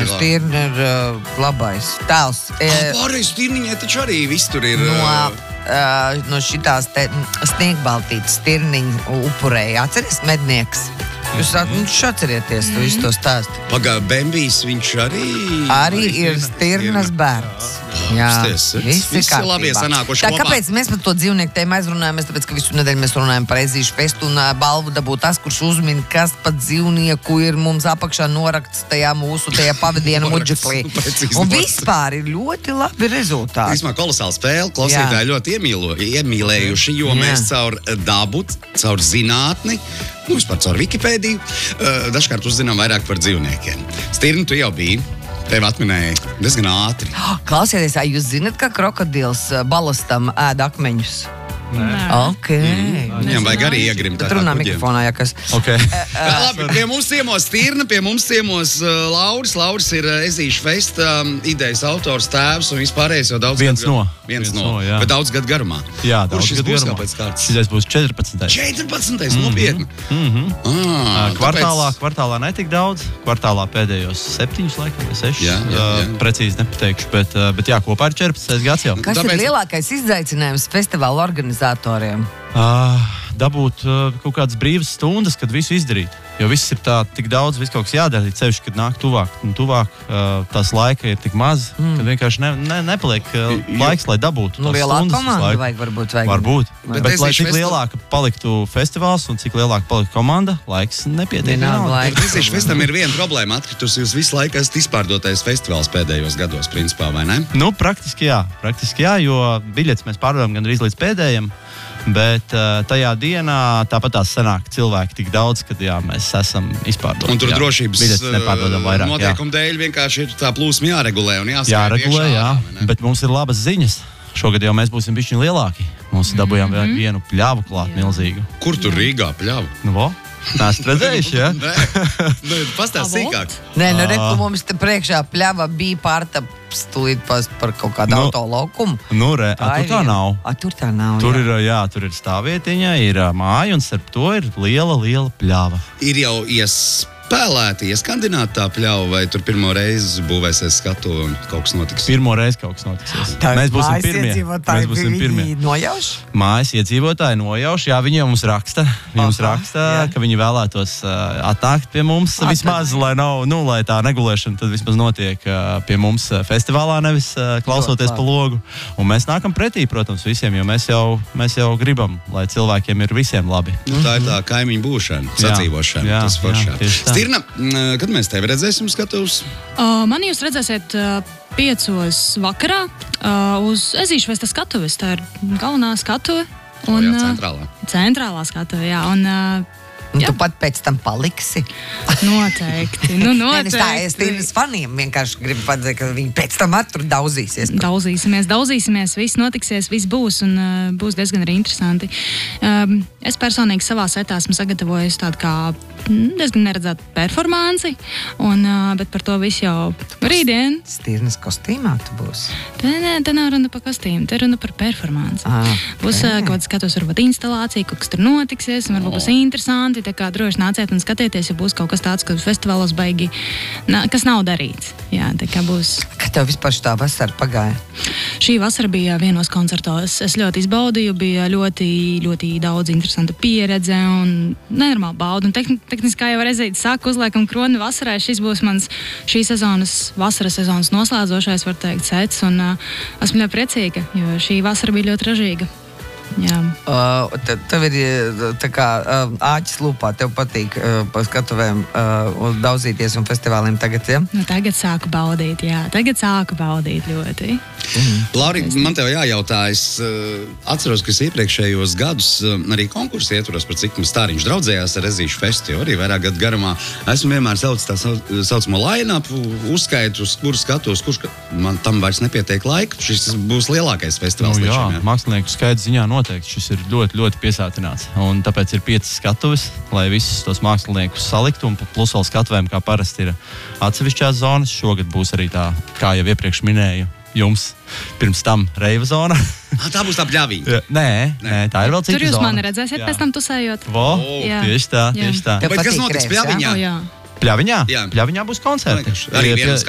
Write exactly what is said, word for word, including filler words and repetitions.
Stirna ir uh, labais tēls. Ah, pārējais Stirniņai taču arī viss tur ir... No, uh, uh, no šitās te sniegbaltītas Stirniņu upurēja. Atceries mednieks? Jūs mm. atcerieties to visu to stāstu. Pagā, Bembijs, viņš arī... Arī ir Stirnas bērns. Jā, viss ir labi sanākuši tā, kopā. kāpēc mēs par to dzīvnieku tēmu aizrunājamies? Tāpēc, ka visu nedēļu mēs runājam par Ezīšu festu un uh, balvu dabū tas, kurš uzmin, kas pat dzīvnieku ir mums apakšā norakts tajā mūsu tajā pavadienu muģeklī. Un vispār ir ļoti labi rezultāti. Vismā kolosāla spēle, klausītāji ļoti iemīlo, iemīlējuši, jo Jā. mēs caur dabu, caur zinātni, nu vispār caur Wikipēdiju, uh, dažkārt uzzinām vairāk par dzīvniekiem. Stirni, tu jau biji. Tev atminēja diezgan ātri. Klausieties, jūs zināt, ka krokodils balastam ēd akmeņus? Nē. Ok. Mm. Viņam vajag arī iegrimt. Bet runā mikrofonā, ja kas. Okay. Labi, pie mums ciemos Stirna, pie mums ciemos uh, Lauris. Lauris ir uh, Ezīšu festa um, idejas autors, tēvs un vispārējais jau daudz viens gadu. No. Viens, viens no. no, jā. Bet daudz gadu garumā. Jā, daudz Kurš gadu būs garumā. Pēc kārtas? Šis būs četrpadsmitais. četrpadsmitais, mm-hmm. nopietni. Mm-hmm. Ah, kvartālā, tāpēc... kvartālā netik daudz. Kvartālā pēdējos septiņus laikam vai sešus. Jā, jā, jā. Uh, precīzi nepateikšu, bet, uh, bet jā, kopā ir četrpadsmitais gads jau. Kas Tāpēc... ir lielākais izaicinājums festivāla organizatoriem? Uh, dabūt uh, kaut kādas brīvas stundas, kad visu izdarīt. Jo viss ir tā, tik daudz, viss kaut kas jādara, ceļš, kad nāk tuvāk. Un tuvāk uh, tās laika ir tik maz, mm. ka vienkārši ne, ne, nepaliek uh, laiks, lai dabūtu. Nu, lielāka komanda vajag, varbūt vajag. Varbūt. Vai. Bet, bet lai cik lielāka paliktu festivāls un cik lielāka paliktu komanda, laiks nepietiek. Ezīšu festam ir viena problēma atkritusi. Jūs visu laiku esat izpārdotais festivāls pēdējos gados, principā, vai ne? Nu, praktiski jā. Praktiski jā, jo biļetes mēs pārdodam gandrīz līdz pēdējiem. Bet uh, tajā dienā tāpat tās sanāk cilvēki tik daudz, kad jā, mēs esam izpārdoti. Un tur jā, drošības vairāk, noteikumu dēļ vienkārši ir tā plūsma jāregulē un jāsaka. Jāregulē, jā, bet mums ir labas ziņas. Šogad jau mēs būsim bišķiņi lielāki. Mums dabūjām mm-hmm. vienu pļāvu klāt milzīgu. Kur tur Rīgā pļāvu? Nu, vo? Nāc redzējuši, ja? Nē, nu, pastāst sīkāk. Nē, nu, reku mums te priekšā pļava bija pārtaps tūlīt par kaut kādu nu, autolaukumu. Nu, re, a, tur tā nav. A, tur tā nav, tur jā. Ir, jā, tur ir stāvvietiņa, ir māja un starp to ir liela, liela pļava. Ir jau iespēlēti, ieskandināti tā pļava, vai tur pirmo reizi būvēsies skatu un kaut kas notiks? Pirmo reizi kaut kas notiksies. Tā mēs būsim pirmie. Mēs būsim pirmie. Nojauš? Mājas iedzīvotāji nojauš, jā, viņi jau mums raksta, viņi mums raksta, jā. Ka viņi vēlētos uh, atnākt pie mums Atnāk. vismaz, lai nav, nu, lai tā negulēšana tad vismaz notiek uh, pie mums festivālā, nevis uh, klausoties pa logu. Un mēs nākam pretī, protams, visiem, jo mēs jau, mēs jau gribam, lai cilvēkiem ir visiem labi. Nu, tā ir tā kaimiņu būšana, sadzīvošana, jā, tas foršāk. Stirna, kad mēs tevi redzēsim skatuvus? Uh, mani jūs redzēsiet uh, piecos vakarā uh, uz Ezīšu festa skatuves. Tā ir galvenā skatuve. Un, o, jā, centrālā. Uh, centrālā skatuve, jā. Un, uh, Un tu pat pēc tam paliksi? Noteikti. Nu, noteikti. Nē, tā es Stirnas faniem vienkārši gribu padzēt, ka viņi pēc tam attur daudzīsies. Daudzīsimies, daudzīsimies, viss notiksies, viss būs un uh, būs diezgan arī interesanti. Um, es personīgi savā setā esmu sagatavojis tādu kā diezgan neredzētu performanci, un, uh, bet par to visu jau rītdien. Stirnas kostīmā tu būsi? Te, ne, te nav runa par kostīmu, te runa par performanci. Ah, būs uh, kaut kāds skatos, varbūt instalācija, kaut kas tur notiksies, un varbūt būs interesanti. Tā kā droši nāciet un skatieties, ja būs kaut kas tāds, kas festivālos baigi, na, kas nav darīts. Jā, tā kā būs. Kā tev vispār šitā vasara pagāja? Šī vasara bija vienos koncertos. Es ļoti izbaudīju, bija ļoti, ļoti daudz interesanta pieredze un nenormāli baudu. Un tehn, tehniskā jau reizīt sāku uzliekam kroni vasarai. Šis būs mans šī sezonas, vasaras sezonas noslēdzošais, var teikt, sets. Un uh, esmu ļoti priecīga, jo šī vasara bija ļoti ražīga. Jā. Uh, te, tev ir tā kā uh, āķis lūpā, tev patīk uh, pa skatuvēm uh, daudzīties un festivāliem tagad, ja? Nu, tagad sāku baudīt, jā. Tagad sāku baudīt ļoti. Mm. Lauri, man tev jājautā, es uh, atceros, ka es iepriekšējos gadus uh, arī konkursu ietvaros, par cik mums Stāriņš draudzējās ar Ezīšu festu, jo arī vairāk gadu garumā esmu vienmēr sauc tā saucamo line-upu, uzskaitu, uz kuru skatos, kurš man tam vairs nepietiek laika. Šis būs lielākais festivāls. Nu, jā, liečiem, jā. Mākslinieku skaits ziņā noteikti. Šis ir ļoti, ļoti piesātināts. Un tāpēc ir piecas skatuves, lai visus tos māksliniekus saliktu. Un plus vēl skatuvēm, kā parasti ir atsevišķās zonas. Šogad būs arī tā, kā jau iepriekš minēju, jums pirms tam reiva zona. Tā būs tā pļaviņa. Nē, nē, tā ir vēl cita zona. Tur jūs mani redzēsiet jā. Pēc tam tusējot. Vo, jā. Tieši tā, tieši tā. Bet kas notiks pļaviņā? O, jā. Pļaviņā? Jā. Pļaviņā būs koncerti. Arī Pie, vienas